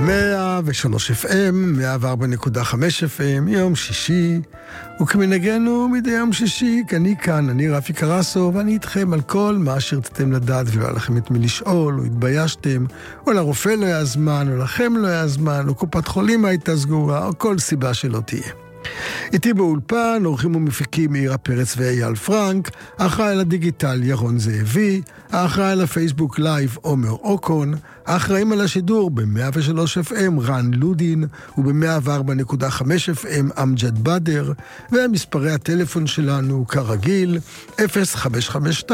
103 FM, 104.5 FM, יום שישי, וכמנהגנו מדי יום שישי, אני רפי קרסו, ואני איתכם על כל מה שרציתם לדעת, ולא לכם את מי לשאול, או התביישתם, או לרופא לא היה זמן, או לכם לא היה זמן, או קופת חולים הייתה סגורה, או כל סיבה שלא תהיה. איתי באולפן, עורכים ומפיקים מאירה פרץ ואייל פרנק, האחראי על הדיגיטל ירון זאבי, האחראי על הפייסבוק לייב עומר אוקון, האחראים על השידור ב-103 FM רן לודין, וב-104.5 FM אמג'ד בדר, ומספרי הטלפון שלנו כרגיל, 0552-103-103,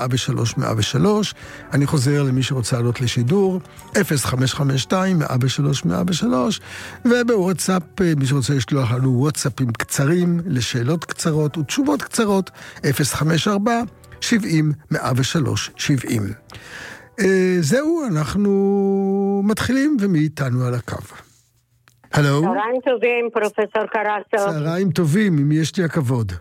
אני חוזר למי שרוצה לעלות לשידור, 0552-103-103, ובוואטסאפ, מי שרוצה לשלוח לנו וואטסאפים קצרים, לשאלות קצרות ותשובות קצרות, 054-70-103-70. זהו, אנחנו מתחילים ומאיתנו על הקו. הלו? צהריים טובים, פרופסור קרסו. צהריים טובים, אם יש לי הכבוד.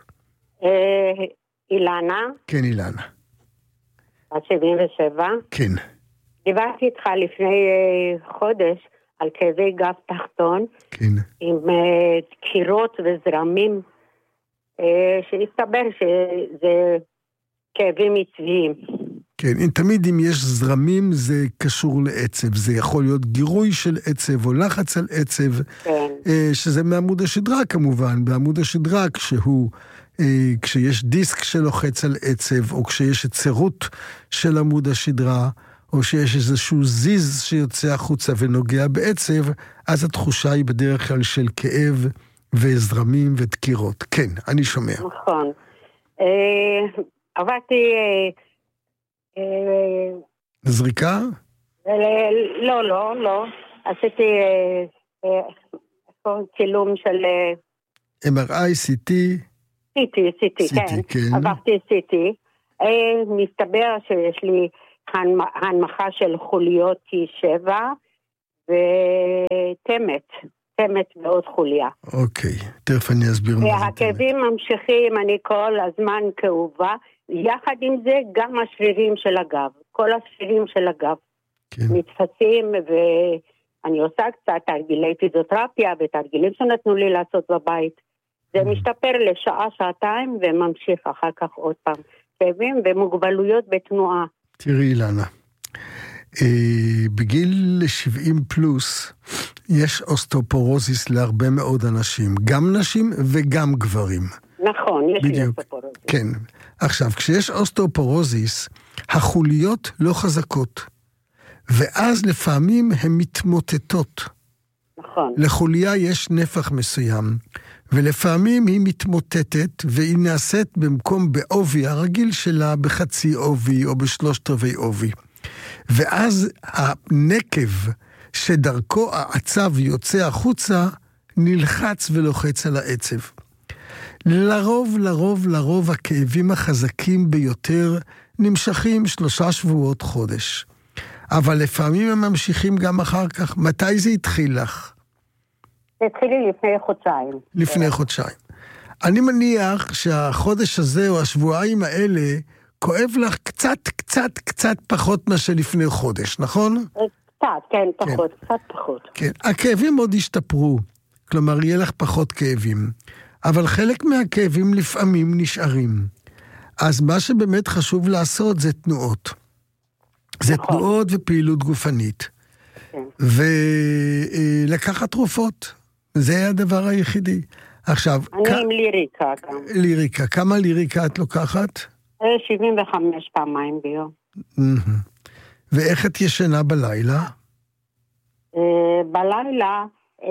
אילנה. כן, אילנה. בת 77. כן. דיברתי איתך לפני חודש על כאבי גב תחתון. כן. עם דקירות וזרמים, שהסתבר שזה כאבים עצביים. כן, תמיד אם יש זרמים זה קשור לעצב, זה יכול להיות גירוי של עצב או לחץ על עצב, כן. שזה מעמוד השדרה כמובן, בעמוד השדרה כשיש דיסק שלוחץ על עצב, או כשיש יצירות של עמוד השדרה, או שיש איזשהו זיז שיוצא החוצה ונוגע בעצב, אז התחושה היא בדרך כלל של כאב וזרמים ודקירות. כן, אני שומע. נכון. עברתי... זריקה? לא. עשיתי צילום של... MRI, CT? CT, כן. עברתי CT. מסתבר שיש לי הנמכה של חוליות T7 ותמת בעוד חוליה. אוקיי, תכף אני אסביר מה זה תמת. והכאבים ממשיכים, אני כל הזמן כאובה, יחד עם זה גם השרירים של הגב, כל השרירים של הגב מתפסים, ואני עושה קצת תרגילי פיזיותרפיה ותרגילים שנתנו לי לעשות בבית. זה משתפר לשעה, שעתיים וממשיך אחר כך עוד פעם. כאבים ומוגבלויות בתנועה. תראי אילנה, בגיל 70 פלוס יש אוסטאופורוזיס להרבה מאוד אנשים, גם נשים וגם גברים. נכון, יש לי אוסטאופורוזיס. כן. עכשיו, כשיש אוסטאופורוזיס, החוליות לא חזקות, ואז לפעמים הן מתמוטטות. נכון. לחוליה יש נפח מסוים, ולפעמים היא מתמוטטת, והיא נעשית במקום בעובי הרגיל שלה, בחצי עובי או בשלושת רבעי עובי. ואז הנקב שדרכו העצב יוצא החוצה, נלחץ ולוחץ על העצב. לרוב הכאבים החזקים ביותר נמשכים 3 שבועות, חודש. אבל לפעמים הם ממשיכים גם אחר כך. מתי זה התחיל לך? זה התחיל לי לפני חודשיים. לפני חודשיים. אני מניח שהחודש הזה או השבועיים האלה כואב לך קצת פחות מה שלפני חודש, נכון? קצת, קצת פחות. כן, הכאבים עוד השתפרו. כלומר, יהיה לך פחות כאבים. אבל חלק מהכאבים לפעמים נשארים. אז מה שבאמת חשוב לעשות זה תנועות. זה תנועות ופעילות גופנית. ולקחת תרופות. זה הדבר היחידי. עכשיו... אני עם ליריקה גם. ליריקה. כמה ליריקה את לוקחת? 75 פעמיים ביום. ואיך את ישנה בלילה? בלילה...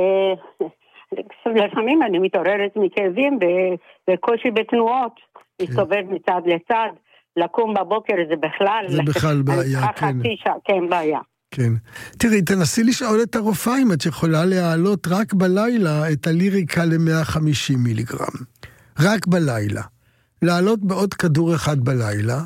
לפעמים אני מתעוררת מכאבים וקושי בתנועות, מסתובב מצד לצד, לקום בבוקר זה בכלל בעיה, כן. כן, בעיה. כן. תראי, תנסי לשאול את הרופאה אם את יכולה להעלות רק בלילה את הליריקה ל-150 מיליגרם. רק בלילה. להעלות בעוד כדור אחד בלילה,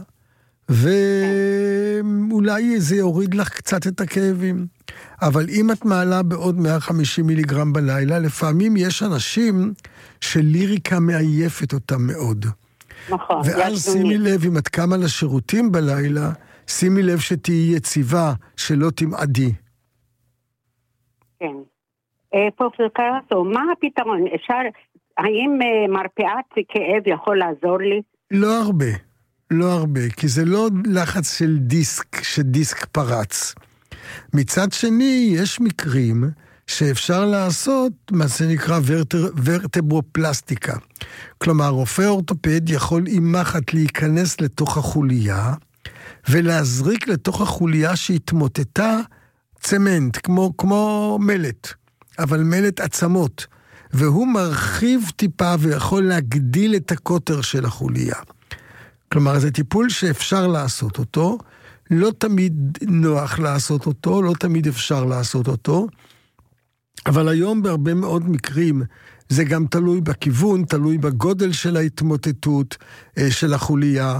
ואולי זה יוריד לך קצת את הכאבים. אבל אם את מעלה בעוד 150 מיליגרם בלילה, לפעמים יש אנשים שליריקה מעייפת אותם מאוד. נכון. ואז שימי לב, אם את קמה לשירותים בלילה, שימי לב שתהי יציבה, שלא תמעדי. כן. פרופסור קרסו, מה הפתרון? האם מרפאת כאב יכול לעזור לי? לא הרבה, כי זה לא לחץ של דיסק, שדיסק פרץ. מצד שני, יש מקרים שאפשר לעשות מה שנקרא ורטברופלסטיקה. כלומר, רופא אורתופד יכול עם מחט להיכנס לתוך החוליה, ולהזריק לתוך החוליה שהתמוטטה צמנט, כמו מלט, אבל מלט עצמות. והוא מרחיב טיפה ויכול להגדיל את הקוטר של החוליה. כלומר, זה טיפול שאפשר לעשות אותו, לא תמיד נוח לעשות אותו, לא תמיד אפשר לעשות אותו, אבל היום בהרבה מאוד מקרים זה גם תלוי בכיוון, תלוי בגודל של ההתמוטטות של החוליה,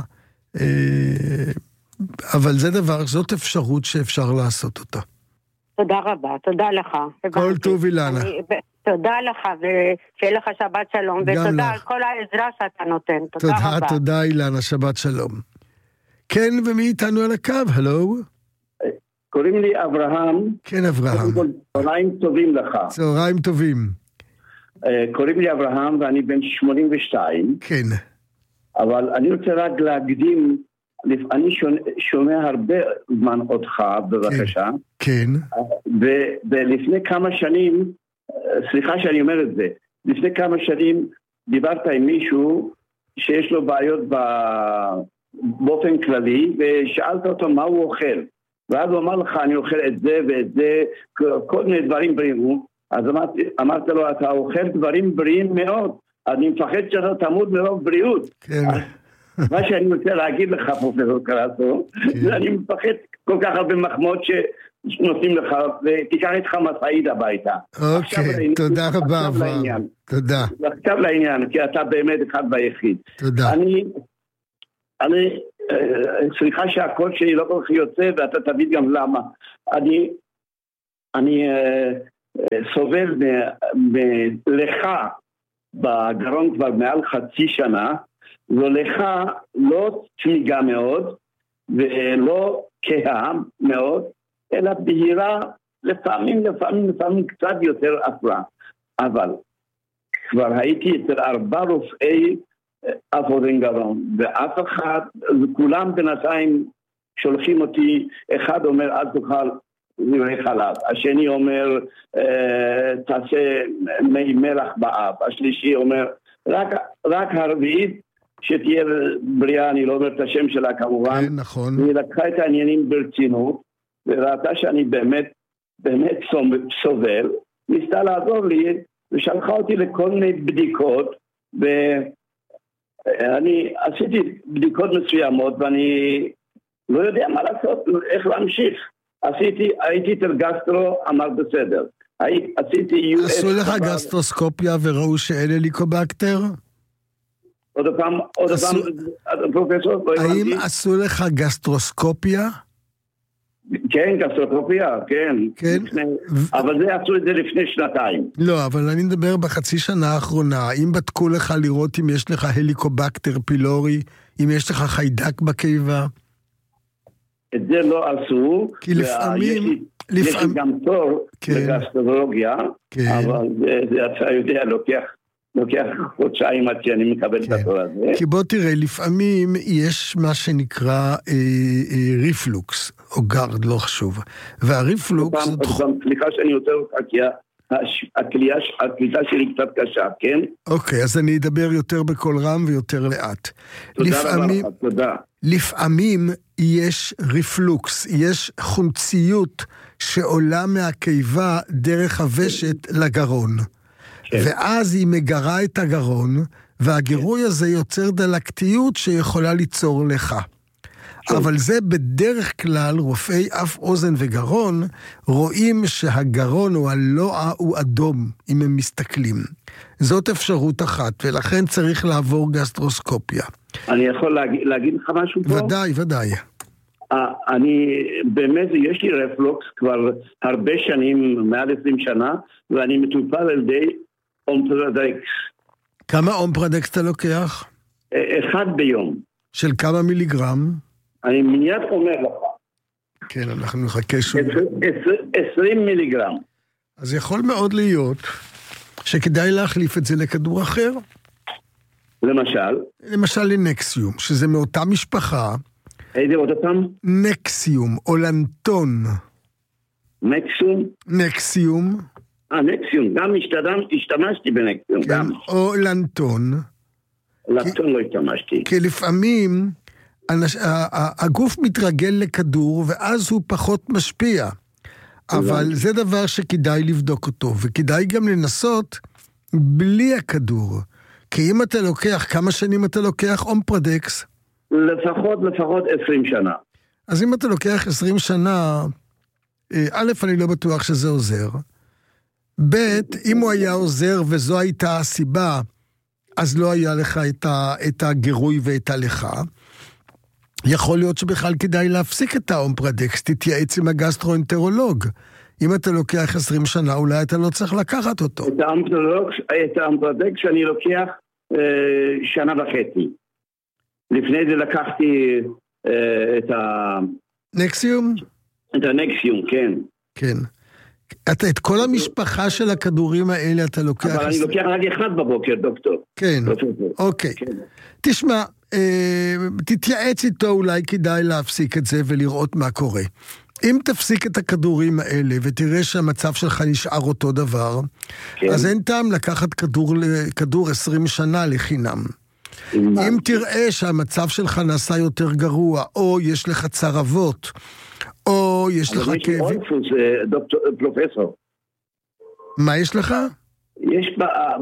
אבל זה זאת אפשרות שאפשר לעשות אותה. תודה רבה, תודה לך. כל טוב אילנה. תודה לך, ושיהיה לך שבת שלום, ותודה על כל העזרה שאתה נותן. תודה רבה. תודה אילנה, שבת שלום. כן, ומי איתנו על הקו? הלו? קוראים לי אברהם. כן, אברהם. צהריים טובים לך. צהריים טובים. קוראים לי אברהם ואני בן 82. כן. אבל אני רוצה רק להקדים, אני שומע הרבה זמן אותך, בבקשה. כן. ולפני כמה שנים, סליחה שאני אומר את זה, לפני כמה שנים דיברת עם מישהו שיש לו בעיות באופן כללי, ושאלת אותו מה הוא אוכל. ואז הוא אמר לך, אני אוכל את זה ואת זה, כל מיני דברים בריאים. אז אמרת לו, אתה אוכל דברים בריאים מאוד, אני מפחד שאתה תמות מרוב בריאות. כן. מה שאני רוצה להגיד לך, פרופסור קרסו, אני מפחד כל כך הרבה מחמאות שנותנים לך, ותיקח איתך מסעיד הביתה. אוקיי, תודה רבה, אברהם. תודה. עכשיו לעניין, כי אתה באמת אחד והיחיד. תודה. אני סליחה שהקול שלי לא כל כך יוצא, ואתה תבין גם למה. אני סובל מלכה בגרון כבר מעל חצי שנה, זו לכה לא צמיגה מאוד, ולא כהה מאוד, אלא בהירה לפעמים קצת יותר אפרה. אבל כבר הייתי אצל 4 רופאי אף אוזן גרון, ואף אחד, וכולם בינתיים שולחים אותי, אחד אומר אל תאכל זרעי חלב, השני אומר תעשה מי מלח באף, השלישי אומר רק הרביעית שתהיה בריאה, אני לא אומר את השם שלה כמובן. כן, נכון. היא לקחה את העניינים ברצינות, וראתה שאני באמת סובל, ניסתה לעזור לי, ושלחה אותי לכל מיני בדיקות, ואני עשיתי בדיקות מסוימות, ואני לא יודע מה לעשות, איך להמשיך. הייתי אצל גסטרו, אמר בסדר. עשו לך גסטרוסקופיה וראו שאין הליקובקטר? עוד פעם, פרופסור? האם עשו לך גסטרוסקופיה? כן, גסטרוסקופיה, כן. כן? אבל זה עשו את זה לפני 2 לא, אבל אני מדבר בחצי שנה האחרונה. האם בדקו לך לראות אם יש לך הליקובקטר פילורי, אם יש לך חיידק בקיבה? את זה לא עשו. כי לפעמים... יש לי גם תור בגסטרולוגיה, אבל זה אתה יודע, לוקח חודשיים עד שאני מקבל את התור הזה. כי בוא תראה, לפעמים יש מה שנקרא ריפלוקס, או גרד, לא חשוב. והריפלוקס... סליחה שאני יותר אותך, כי הקליטה שלי קצת קשה, כן? אוקיי, אז אני אדבר יותר בקול רם ויותר לאט. תודה רבה לך, תודה. לפעמים יש ריפלוקס, יש חומציות שעולה מהקיבה דרך הוושת לגרון. ואז היא מגרה את הגרון, והגירוי הזה יוצר דלקתיות שיכולה ליצור לך. אבל זה בדרך כלל רופאי אף אוזן וגרון רואים שהגרון או הלוע הוא אדום אם הם מסתכלים. זאת אפשרות אחת, ולכן צריך לעבור גסטרוסקופיה. אני יכול להגיד לך משהו פה? ודאי. אני באמת, יש לי רפלוקס כבר הרבה שנים, מעל 20 שנה, ואני מטופל על ידי אומפרדקס. כמה אומפרדקס אתה לוקח? 1 ביום. של כמה מיליגרם? אני מיד אומר לך. כן, אנחנו נחכה שוב. 20 מיליגרם. אז יכול מאוד להיות שכדאי להחליף את זה לכדור אחר. למשל? למשל לנקסיום, שזה מאותה משפחה. איזה עוד פעם? נקסיום, או לנטון. נקסיום? נקסיום. נקסיום, גם השתמשתי בנקסיום, כן, גם. או לנטון. לנטון לא השתמשתי. כי לפעמים הגוף מתרגל לכדור, ואז הוא פחות משפיע. אבל זה דבר שכדאי לבדוק אותו, וכדאי גם לנסות בלי הכדור. כי אם אתה לוקח, כמה שנים אתה לוקח אומפרדקס? לפחות 20 שנה. אז אם אתה לוקח 20 שנה, א', אני לא בטוח שזה עוזר. ב', אם הוא היה עוזר וזו הייתה הסיבה, אז לא היה לך את הגירוי ואת הלכה. יכול להיות שבכלל כדאי להפסיק את האומפרדקס, תתייעץ עם הגסטרואנטרולוג. אם אתה לוקח 20 שנה, אולי אתה לא צריך לקחת אותו. את האומפרדקס שאני לוקח שנה וחצי. לפני זה לקחתי את נקסיום? את הנקסיום, כן. כן. את כל המשפחה של הכדורים האלה אתה לוקח... אבל אני לוקח רק אחד בבוקר, דוקטור. כן, אוקיי. תשמע, תתייעץ איתו, אולי כדאי להפסיק את זה ולראות מה קורה. אם תפסיק את הכדורים האלה ותראה שהמצב שלך נשאר אותו דבר, אז אין טעם לקחת כדור 20 שנה לחינם. אם תראה שהמצב שלך נעשה יותר גרוע, או יש לך צרבות, או יש לך כאבים... אבל יש לי אולפוס, דוקטור, פרופסור. מה יש לך? יש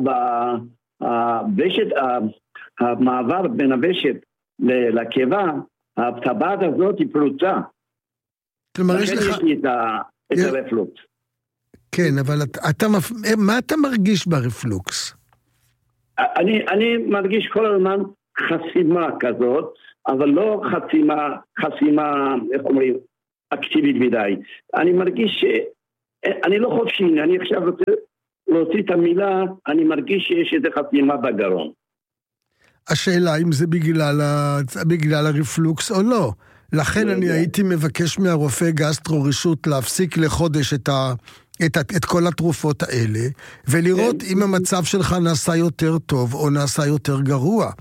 בוושת, המעבר בין הוושת לקיבה, הטבעת הזאת היא פרוצה. כלומר, יש לך... יש לי את הרפלוקס. כן, אבל מה אתה מרגיש ברפלוקס? אני מרגיש כל הזמן חסימה כזאת, אבל לא חסימה, איך אומרים, אקטיבית מדי. אני מרגיש אני לא חופשי, אני עכשיו רוצה להוציא את המילה, אני מרגיש שיש איזה חסימה בגרון. השאלה אם זה בגלל הרפלוקס או לא. לכן אני הייתי מבקש מהרופא גסטרו רשות להפסיק לחודש את כל התרופות האלה, ולראות אם המצב שלך נעשה יותר טוב או נעשה יותר גרוע.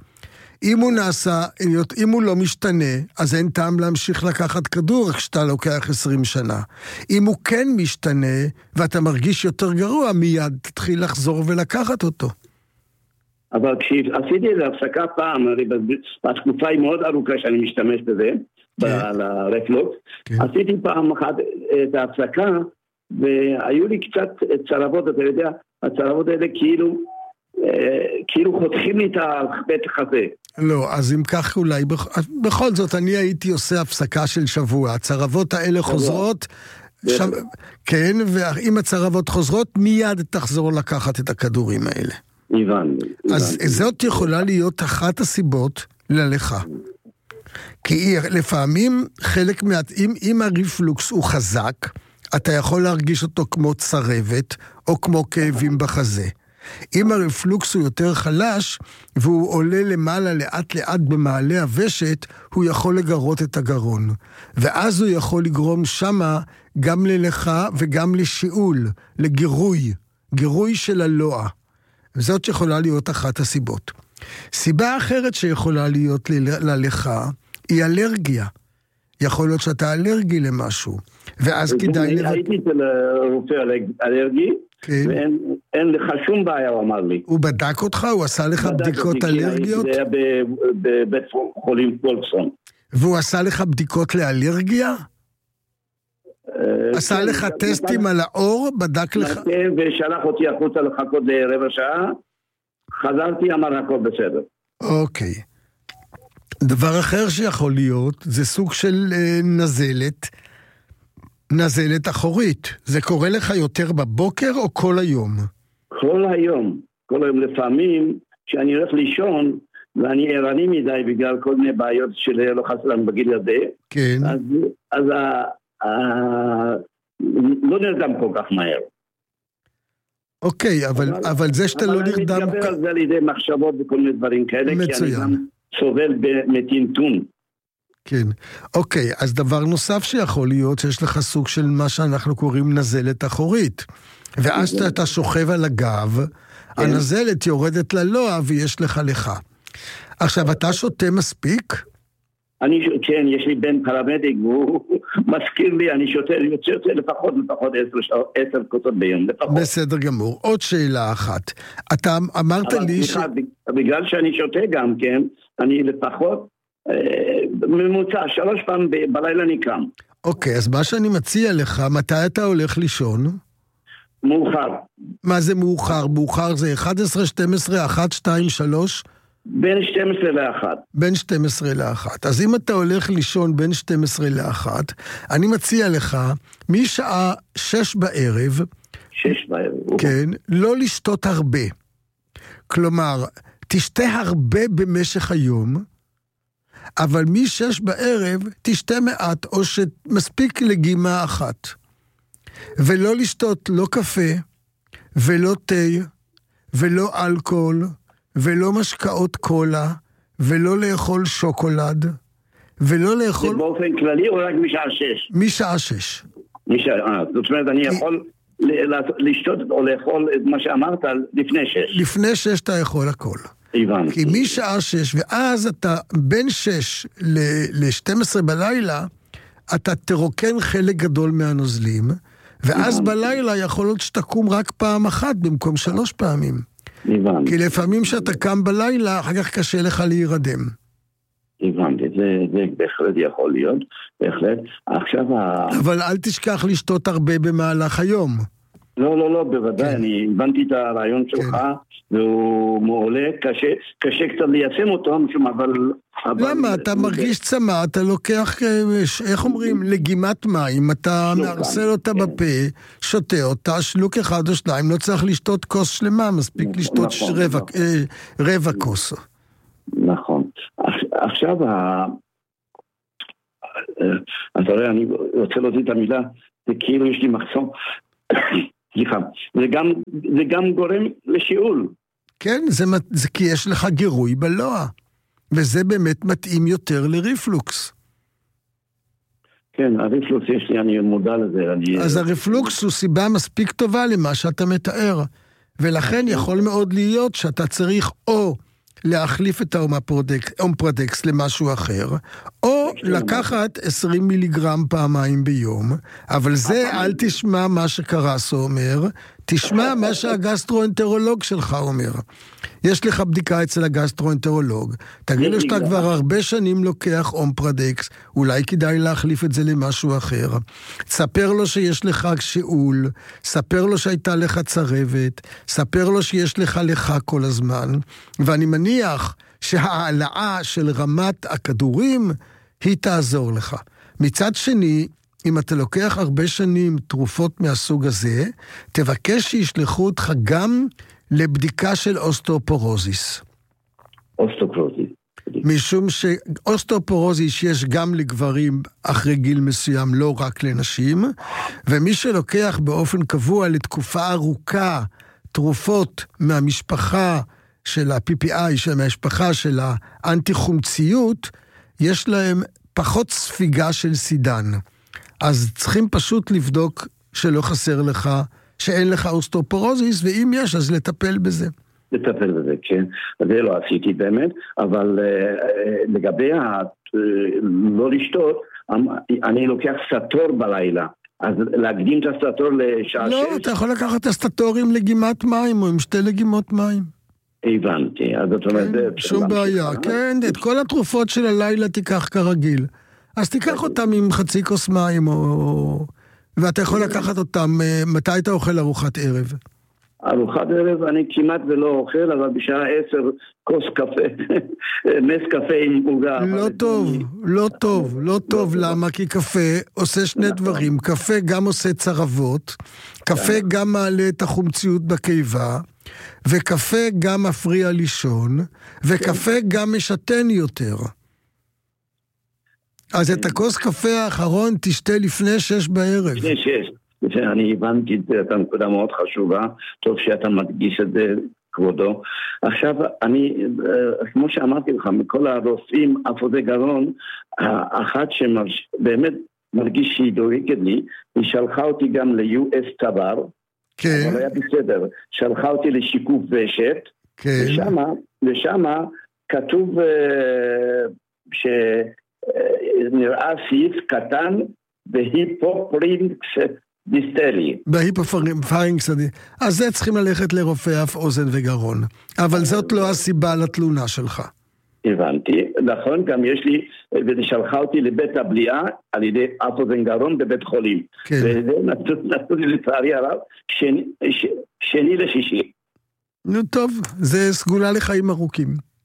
אם הוא לא משתנה, אז אין טעם להמשיך לקחת כדור כשאתה לוקח 20 שנה. אם הוא כן משתנה, ואתה מרגיש יותר גרוע, מיד תתחיל לחזור ולקחת אותו. אבל כשעשיתי את ההפסקה פעם, התקופה היא מאוד ארוכה שאני משתמש בזה, ברפלוקס, עשיתי פעם אחת את ההפסקה, והיו לי קצת צרבות, אתה יודע, הצרבות האלה כאילו חותכים לי את הפתח הזה. לא, אז אם כך אולי, בכל זאת אני הייתי עושה הפסקה של שבוע, הצרבות האלה חוזרות, כן, ואם הצרבות חוזרות, מיד תחזור לקחת את הכדורים האלה. אז זאת יכולה להיות אחת הסיבות ללכה. כי לפעמים חלק אם הרפלוקס הוא חזק, אתה יכול להרגיש אותו כמו צרבת, או כמו כאבים בחזה. אם הרפלוקס הוא יותר חלש, והוא עולה למעלה לאט לאט במעלה הוושט, הוא יכול לגרות את הגרון. ואז הוא יכול לגרום שמה גם ללכה וגם לשיעול, גירוי של הלוע. וזאת יכולה להיות אחת הסיבות. סיבה אחרת שיכולה להיות ללכה, היא אלרגיה. יכול להיות שאתה אלרגי למשהו, ואז כדאי... הייתי אצל רופא אלרגי, ואין לך שום בעיה, הוא אמר לי. הוא בדק אותך? הוא עשה לך בדיקות אלרגיות? זה היה בבית חולים וולפסון. והוא עשה לך בדיקות לאלרגיה? עשה לך טסטים על האור? בדק לך? כן, ושלח אותי החוצה לחכות לרבע שעה, חזרתי, אמר הכל בסדר. אוקיי. דבר אחר שיכול להיות, זה סוג של נזלת אחורית. זה קורה לך יותר בבוקר או כל היום? כל היום. לפעמים, כשאני הולך לישון, ואני ערני מדי בגלל כל מיני בעיות שלא חסלן בגיל הזה, כן. אז לא נרדם כל כך מהר. אוקיי, אבל זה שאתה לא נרדם... אבל אני מתגבר על זה על ידי מחשבות וכל מיני דברים כאלה, מצוין. כי אני גם סובל מטינטון. כן. אוקיי, אז דבר נוסף שיכול להיות, שיש לך סוג של מה שאנחנו קוראים נזלת אחורית. ואז אתה שוכב על הגב, הנזלת יורדת ללוע ויש לך לך. עכשיו, אתה שותה מספיק? כן, יש לי בן פרמדיק, והוא מזכיר לי, אני שותה לפחות 10 כוסות ביום. בסדר גמור. עוד שאלה אחת. אתה אמרת לי בגלל שאני שותה גם כן, אני לפחות ממוצע 3 פעם בלילה אני קם. אוקיי, אז מה שאני מציע לך, מתי אתה הולך לישון? מאוחר. מה זה מאוחר? מאוחר זה 11, 12, 1, 2, 3? בין 12 ל-1. בין 12 ל-1. אז אם אתה הולך לישון בין 12 ל-1, אני מציע לך, משעה 6 בערב, 6 בערב. כן, לא לשתות הרבה. כלומר, תשתה הרבה במשך היום, אבל מ-6 בערב תשתה מעט, או שמספיק לגימה אחת. ולא לשתות לא קפה, ולא תה, ולא אלכוהול, ולא משקאות קולה, ולא לאכול שוקולד, ולא לאכול... זה באופן כללי או רק משעה 6? משעה 6. זאת אומרת, אני יכול לשתות או לאכול את מה שאמרת לפני 6. לפני 6 אתה יכול הכל. הבנתי. כי משעה 6, ואז אתה בין 6 ל-12 בלילה, אתה תרוקן חלק גדול מהנוזלים, ואז בלילה יכול להיות שתקום רק פעם אחת במקום 3 פעמים. כי לפעמים שאתה קם בלילה, אחר כך קשה לך להירדם. הבנתי, זה בהחלט יכול להיות, בהחלט. עכשיו אבל אל תשכח לשתות הרבה במהלך היום. לא, בוודאי, אני הבנתי את הרעיון שלך, והוא מעולה, קשה קצת ליישם אותו, אבל... למה? אתה מרגיש צמא, אתה לוקח, איך אומרים, לגימת מים, אתה מערסל אותה בפה, שותה אותה, שלוק 1 או 2, לא צריך לשתות כוס שלמה, מספיק לשתות רבע כוס. נכון. עכשיו, אתה רואה, אני רוצה להוציא את המילה, זה כאילו יש לי מחסום, סליחה, זה גם גורם לשיעול. כן, זה כי יש לך גירוי בלוע, וזה באמת מתאים יותר לריפלוקס. כן, הריפלוקס יש לי, אני מודע לזה. אז הריפלוקס הוא סיבה מספיק טובה למה שאתה מתאר, ולכן יכול מאוד להיות שאתה צריך או להחליף את האומפרדקס למשהו אחר, או לקחת 20 מיליגרם פעמיים ביום, אבל זה אל תשמע מה שקרסו אומר, תשמע מה שהגסטרואנטרולוג שלך אומר. יש לך בדיקה אצל הגסטרואנטרולוג, תגיד לו שאתה כבר הרבה שנים לוקח אומפרדקס, אולי כדאי להחליף את זה למשהו אחר. ספר לו שיש לך שאול, ספר לו שהייתה לך צרבת, ספר לו שיש לך כל הזמן, ואני מניח שהעלאה של רמת הכדורים היא תעזור לך. מצד שני, אם אתה לוקח הרבה שנים תרופות מהסוג הזה, תבקש שישלחו אותך גם לבדיקה של אוסטאופורוזיס. אוסטאופורוזיס. משום שאוסטאופורוזיס יש גם לגברים אחרי גיל מסוים, לא רק לנשים, ומי שלוקח באופן קבוע לתקופה ארוכה תרופות מהמשפחה של ה-PPI, מהמשפחה של האנטי-חומציות, יש להם פחות ספיגה של סידן. אז צריכים פשוט לבדוק שלא חסר לך, שאין לך אוסטאופורוזיס, ואם יש, אז לטפל בזה. לטפל בזה, כן. זה לא עשיתי באמת, אבל לגבי לא לשתות, אני לוקח סטור בלילה. אז להקדים את הסטור לשעה 6? לא, אתה יכול לקחת את הסטור עם לגימת מים, או עם 2 לגימות מים. הבנתי, אז זאת אומרת... שום בעיה, כן, את כל התרופות של הלילה תיקח כרגיל. אז תיקח אותם עם חצי כוס מים, ואתה יכול לקחת אותם, מתי אתה אוכל ארוחת ערב? ארוחת ערב אני כמעט ולא אוכל, אבל בשעה 10 כוס קפה, נס קפה עם עוגה. לא טוב, למה? כי קפה עושה 2 דברים, קפה גם עושה צרבות, קפה גם מעלה את החומציות בקיבה, וקפה גם מפריע לישון, וקפה גם משתן יותר. אז את הכוס קפה האחרון תשתה לפני 6 בערב. לפני 6. אני הבנתי את הנקודה מאוד חשובה, טוב שאתה מדגיש את זה כבודו. עכשיו, אני, כמו שאמרתי לך, מכל הרופאים, אפודי גרון, האחת שבאמת מרגיש שהיא דואגת לי, היא שלחה אותי גם ל-US טבר, כן. אבל היה בסדר, שלחה אותי לשיקוף ושת, כן. ושמה כתוב שנראה סעיף קטן בהיפופרינקס דיסטרי. בהיפופרינקס, אז זה צריכים ללכת לרופא אף אוזן וגרון, אבל זאת לא הסיבה לתלונה שלך. הבנתי, נכון, גם יש לי, ושלחה אותי לבית הבליעה על ידי אף אוזן גרון בבית חולים. כן. וזה נתנו לי לצערי הרב, שני לשישי. נו טוב, זה סגולה לחיים ארוכים.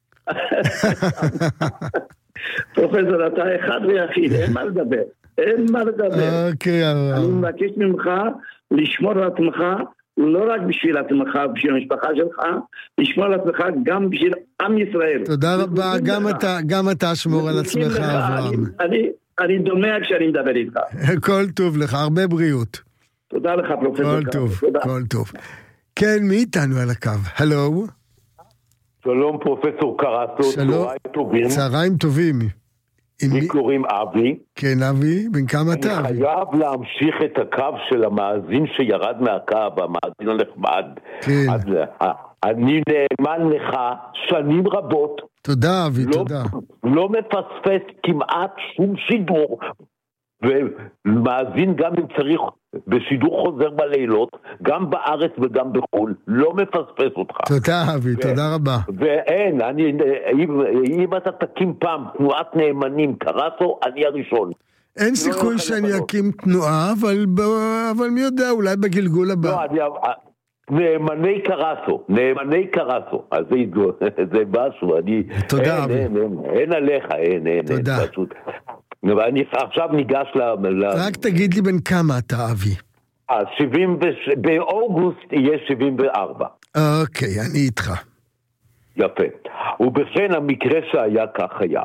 פרופסור, אתה אחד ויחיד, אין מה לדבר. אין מה לדבר. אוקיי. אני מבקש ממך לשמור על עצמך, לא רק בשביל עצמך, בשביל המשפחה שלך, לשמור על עצמך גם בשביל עם ישראל. תודה רבה, גם אתה שמור על עצמך, אברהם. אני דומע כשאני מדבר איתך. כל טוב לך, הרבה בריאות. תודה לך, פרופסור. כל טוב, כל טוב. כן, מי איתנו על הקו? הלו? שלום פרופסור קרסו, צהריים טובים. צהריים טובים. לי קוראים אבי. כן, אבי, בן כמה אתה? אני חייב להמשיך את הקו של המאזין שירד מהקו, המאזין הנחמד. כן. אני נאמן לך שנים רבות. תודה, אבי, תודה. לא מפספס כמעט שום שידור, ומאזין גם אם צריך בשידור חוזר בלילות, גם בארץ וגם בחול, לא מפספס אותך. תודה אבי, תודה רבה. ואין, אם אתה תקים פעם תנועת נאמנים קרסו, אני הראשון. אין סיכוי שאני אקים תנועה, אבל מי יודע, אולי בגלגול הבא. לא, נאמני קרסו, אז זה משהו, תודה אבי. אין עליך, אין, תודה. ואני עכשיו ניגש רק תגיד לי בין כמה אתה, אבי. באוגוסט יהיה 74. אוקיי, אני איתך. יפה. ובכן המקרה שהיה כך היה.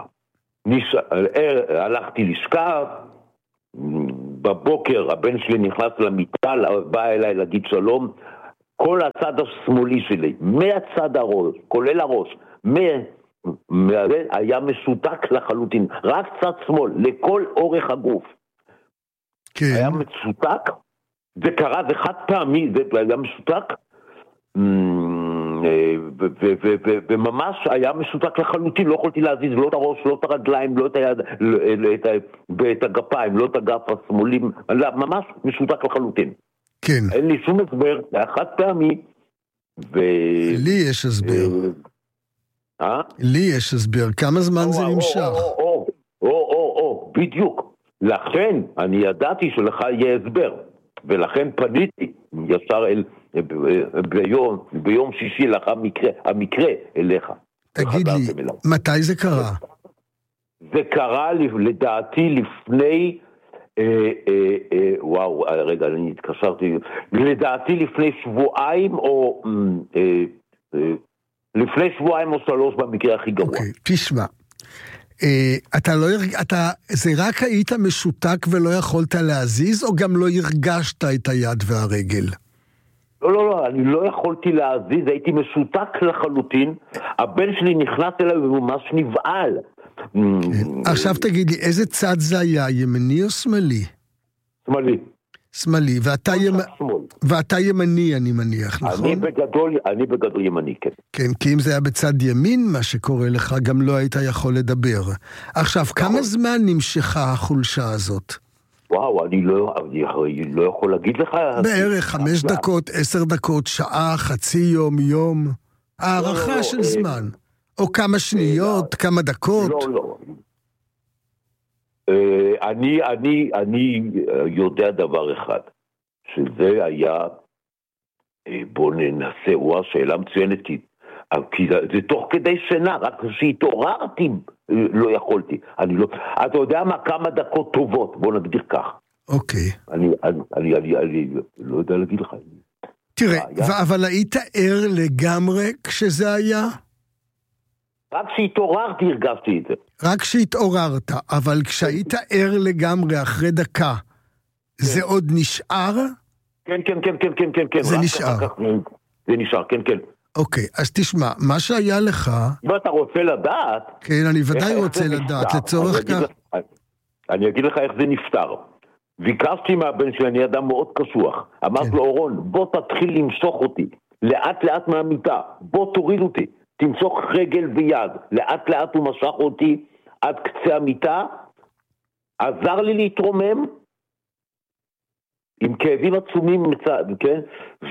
הלכתי לשכב, בבוקר הבן שלי נכנס למיטה, בא אליי להגיד שלום, כל הצד השמאלי שלי, מהצד הראש, כולל הראש, היה משותק לחלוטין, רק צד שמאל, לכל אורך הגוף. כן. היה משותק, זה קרה, זה חד פעמי, זה היה משותק, וממש היה משותק לחלוטין, לא יכולתי להזיז לא את הראש, לא את הרגליים, לא את היד, את הגפיים, לא את הגף השמאלי, ממש משותק לחלוטין. כן. אין לי שום הסבר, זה היה חד פעמי, לי יש הסבר. לי יש הסבר, כמה זמן זה נמשך? בדיוק. לכן אני ידעתי שלך יהיה הסבר, ולכן פניתי ישר ביום שישי לך המקרה אליך. תגיד לי, מתי זה קרה? זה קרה לדעתי לפני, וואו, רגע, אני התקשרתי, לדעתי לפני שבועיים או לפני שבועיים או 3 במקרה הכי גרוע. אוקיי, תשמע, זה רק היית משותק ולא יכולת להזיז, או גם לא הרגשת את היד והרגל? לא, אני לא יכולתי להזיז, הייתי משותק לחלוטין, הבן שלי נכנס אליי וממש נבעל. עכשיו תגיד לי, איזה צד זה היה, ימני או שמאלי? שמאלי, ואתה ימני, אני מניח, נכון? אני בגדול ימני, כן. כן, כי אם זה היה בצד ימין, מה שקורה לך, גם לא היית יכול לדבר. עכשיו, כמה זמן נמשכה החולשה הזאת? וואו, אני לא יכול להגיד לך. בערך 5 דקות, 10 דקות, שעה, חצי יום, יום. הערכה של זמן. או כמה שניות, כמה דקות. לא. אני יודע דבר אחד, שזה היה, בוא ננסה, שאלה מצוינת, כי זה תוך כדי שינה, רק שהתעוררתי לא יכולתי. אתה יודע מה, כמה דקות טובות, בוא נגדיר כך. אוקיי. אני לא יודע להגיד לך. תראה, אבל היית ער לגמרי כשזה היה? רק שהתעוררתי הרגשתי את זה. רק שהתעוררת, אבל כשהיית ער לגמרי אחרי דקה, זה עוד נשאר? כן. זה נשאר. זה נשאר, כן. אוקיי, אז תשמע, מה שהיה לך... אם אתה רוצה לדעת... כן, אני ודאי רוצה לדעת, לצורך כך... אני אגיד לך איך זה נפטר. ביקשתי מהבן שלי, אני אדם מאוד קשוח. אמרתי לו, אורון, בוא תתחיל למשוך אותי, לאט לאט מהמיטה, בוא תוריד אותי, תמשוך רגל ויד. לאט לאט הוא משך אותי עד קצה המיטה, עזר לי להתרומם, עם כאבים עצומים מצד, כן?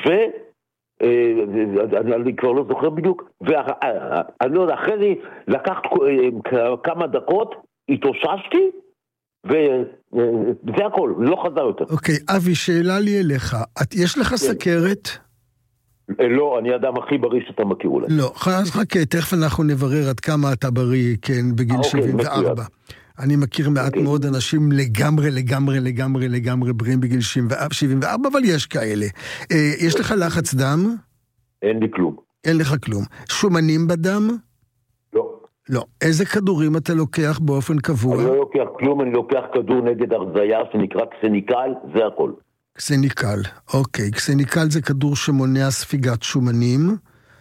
אני כבר לא זוכר בדיוק, ואני לא יודע, אחרי זה לקחת כמה דקות, התאוששתי, וזה הכל, לא חזר יותר. אוקיי, אבי, שאלה לי אליך, יש לך סכרת? לא, אני האדם הכי בריא שאתה מכיר אולי. לא, חכה, תכף אנחנו נברר עד כמה אתה בריא, כן, בגיל 74. אני מכיר מעט מאוד אנשים לגמרי בריאים בגיל 74, אבל יש כאלה. יש לך לחץ דם? אין לי כלום. אין לך כלום. שומנים בדם? לא. לא. איזה כדורים אתה לוקח באופן קבוע? אני לא לוקח כלום, אני לוקח כדור נגד הרזיה שנקרא קסניקל, זה הכל. קסניקל, אוקיי. קסניקל זה כדור שמונע ספיגת שומנים,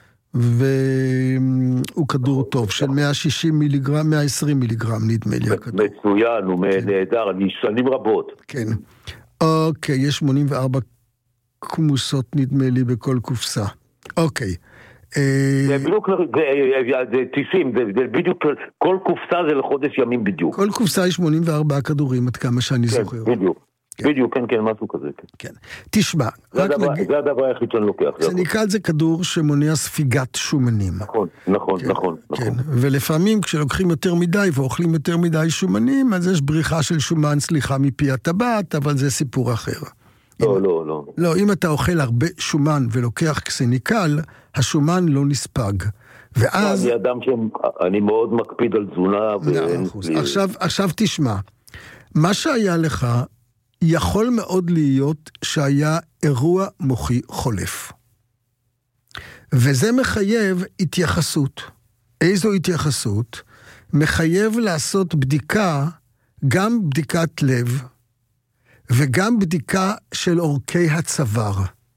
והוא כדור טוב, של 160 מיליגרם, 120 מיליגרם נדמה לי הכדור. מצוין, הוא נהדר, אני שנים רבות. כן. אוקיי, יש 84 כמוסות נדמה לי בכל קופסה. אוקיי. זה בדיוק, זה 90, זה בדיוק, כל קופסה זה לחודש ימים בדיוק. כל קופסה יש 84 כדורים, עד כמה שאני זוכר. בדיוק. בדיוק, כן, משהו כזה. כן. תשמע. זה הדבר היחיד שאני לוקח. קסניקל זה כדור שמונע ספיגת שומנים. נכון. כן, ולפעמים כשלוקחים יותר מדי ואוכלים יותר מדי שומנים, אז יש בריחה של שומן, סליחה, מפי הטבעת, אבל זה סיפור אחר. לא. לא, אם אתה אוכל הרבה שומן ולוקח קסניקל, השומן לא נספג. ואז... אני אדם שאני מאוד מקפיד על תזונה. עכשיו תשמע, מה שהיה לך... יכול מאוד להיות שהיה אירוע מוחי חולף. וזה מחייב התייחסות. איזו התייחסות? מחייב לעשות בדיקה, גם בדיקת לב, וגם בדיקה של אורכי הצוואר.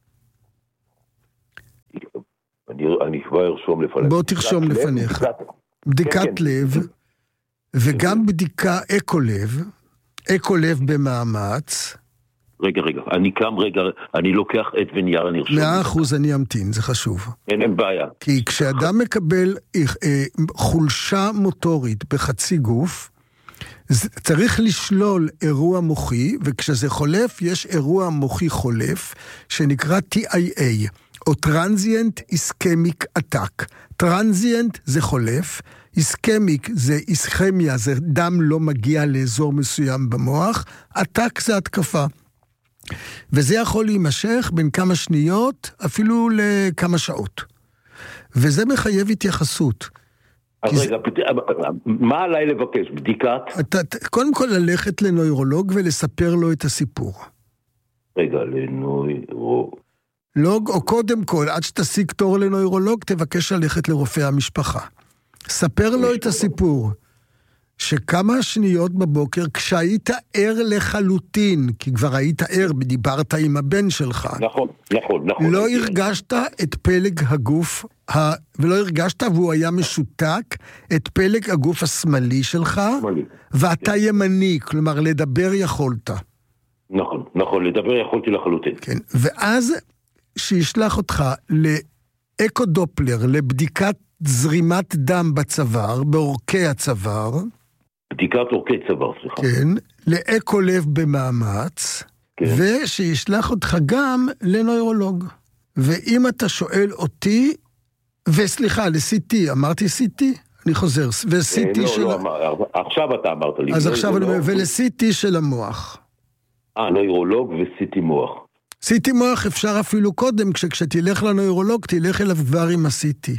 אני כבר ארשום לפניך. בוא תרשום לפניך. בדיקת לב, וגם בדיקה אקו-לב, אקו-לב במאמץ. רגע, אני לוקח את ונייר, אני ארשום. 100% אני אמתין, זה חשוב. אין בעיה. כי כשאדם מקבל חולשה מוטורית בחצי גוף, צריך לשלול אירוע מוחי, וכשזה חולף, יש אירוע מוחי חולף, שנקרא TIA, או Transient Ischemic Attack. Transient זה חולף, איסקמיק זה איסכמיה, זה דם לא מגיע לאזור מסוים במוח, עתק זה התקפה. וזה יכול להימשך בין כמה שניות, אפילו לכמה שעות. וזה מחייב התייחסות. אז רגע, מה עליי לבקש? בדיקת? קודם כל ללכת לנוירולוג ולספר לו את הסיפור. רגע, לנוירולוג. או קודם כל, עד שתשיג תור לנוירולוג, תבקש ללכת לרופא המשפחה. ספר לו את הסיפור, שכמה שניות בבוקר, כשהיית ער לחלוטין, כי כבר היית ער, דיברת עם הבן שלך. נכון. לא הרגשת את פלג הגוף, ולא הרגשת, והוא היה משותק, את פלג הגוף השמאלי שלך, ואתה ימני, כלומר, לדבר יכולת. נכון, לדבר יכולתי לחלוטין. כן, ואז שישלח אותך לאקו-דופלר, לבדיקת זרימת דם בצוואר, באורכי הצוואר. בדיקת אורכי צוואר, סליחה. כן, לאקו לב במאמץ, כן. ושישלח אותך גם לנוירולוג. ואם אתה שואל אותי, וסליחה, ל-CT, אמרתי CT? אני חוזר, ו-CT של... לא, עכשיו אתה אמרת לי. אז עכשיו אני אומר, ול-CT של המוח. נוירולוג ו-CT מוח. CT מוח אפשר אפילו קודם, כשתלך לנוירולוג, תלך אליו כבר עם ה-CT.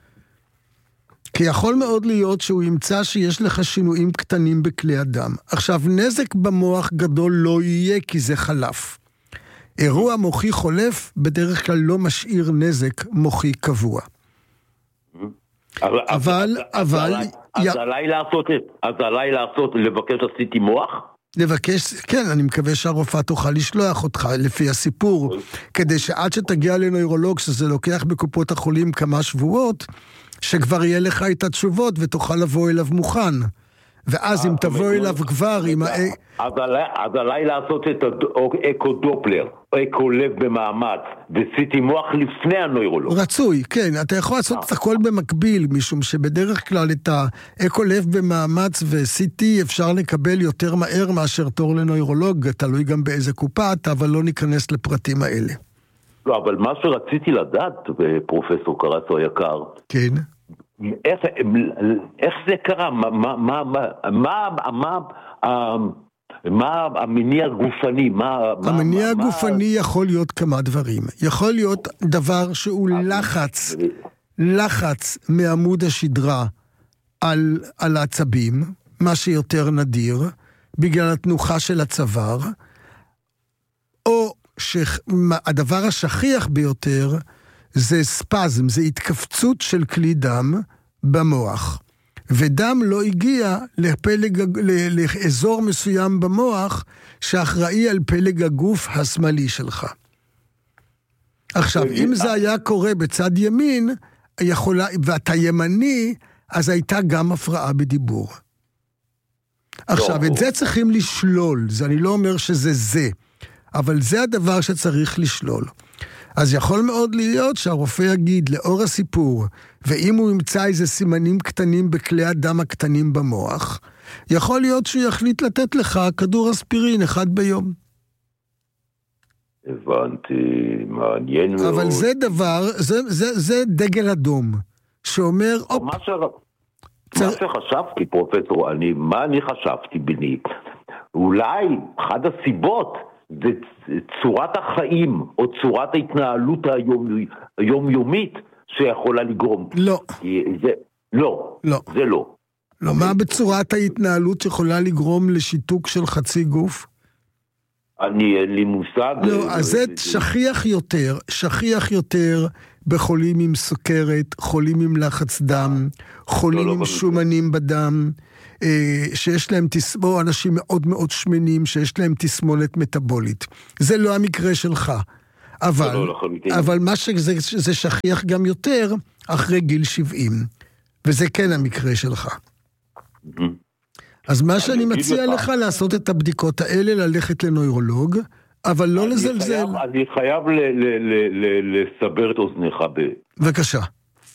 כי יכול מאוד להיות שהוא ימצא שיש לך שינויים קטנים בכלי הדם. עכשיו, נזק במוח גדול לא יהיה כי זה חלף. אירוע מוחי חולף בדרך כלל לא משאיר נזק מוחי קבוע. אז עליי לעשות, לבקש עשיתי מוח? לבקש, כן, אני מקווה שהרופאה תוכל לשלוח אותך לפי הסיפור, כדי שעד שתגיע לנוירולוג, שזה לוקח בקופות החולים כמה שבועות, שכבר יהיה לך את התשובות ותוכל לבוא אליו מוכן. ואז אם תבוא אליו כבר עם אז עליי לעשות את אקו-דופלר, אקו-לב במאמץ, וסיטי מוח לפני הנוירולוג. רצוי, כן, אתה יכול לעשות את הכל במקביל, משום שבדרך כלל את האקו-לב במאמץ וסיטי אפשר לקבל יותר מהר מאשר תור לנוירולוג, תלוי גם באיזה קופה אתה, אבל לא ניכנס לפרטים האלה. לא, אבל מה שרציתי לדעת, פרופסור קרסו היקר, כן. איך זה קרה? מה המניע הגופני? המניע הגופני יכול להיות כמה דברים. יכול להיות דבר שהוא לחץ מעמוד השדרה על העצבים, מה שיותר נדיר, בגלל התנוחה של הצוואר, או שהדבר השכיח ביותר זה ספזם, זה התכווצות של כלי דם במוח. ודם לא הגיע לאזור מסוים במוח שאחראי על פלג הגוף השמאלי שלך. עכשיו, אם זה היה קורה בצד ימין, ואתה ימני, אז הייתה גם הפרעה בדיבור. עכשיו, את זה צריכים לשלול, אני לא אומר שזה זה, אבל זה הדבר שצריך לשלול. אז יכול מאוד להיות שהרופא יגיד לאור הסיפור, ואם הוא ימצא איזה סימנים קטנים בכלי הדם הקטנים במוח, יכול להיות שהוא יחליט לתת לך כדור אספירין אחד ביום. הבנתי, מעניין מאוד. אבל זה דבר, זה דגל אדום, שאומר, מה שחשבתי, פרופסור, מה אני חשבתי בני? אולי אחד הסיבות, זה צורת החיים, או צורת ההתנהלות היומיומית, שיכולה לגרום. לא. זה לא. לא, מה בצורת ההתנהלות יכולה לגרום לשיתוק של חצי גוף? אין לי מושג. לא, אז זה שכיח יותר בחולים עם סוכרת, חולים עם לחץ דם, חולים עם שומנים בדם, שיש להם או אנשים מאוד מאוד שמנים, שיש להם תסמונת מטאבולית. זה לא המקרה שלך. אבל מה שזה שכיח גם יותר אחרי גיל 70. וזה כן המקרה שלך. אז מה שאני מציע לך לעשות את הבדיקות האלה, ללכת לנוירולוג, אבל לא לזלזל. אני חייב לסבר את אוזנך בבקשה.